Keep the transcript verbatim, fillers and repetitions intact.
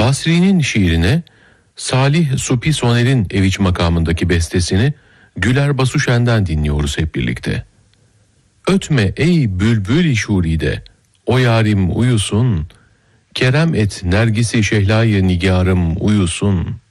Basri'nin şiirine Salih Supi Soner'in Eviç makamındaki bestesini Güler Basuşen'den dinliyoruz hep birlikte. Ötme ey bülbül-i şuride, o yarim uyusun, kerem et nergisi şehlayı nigarım uyusun.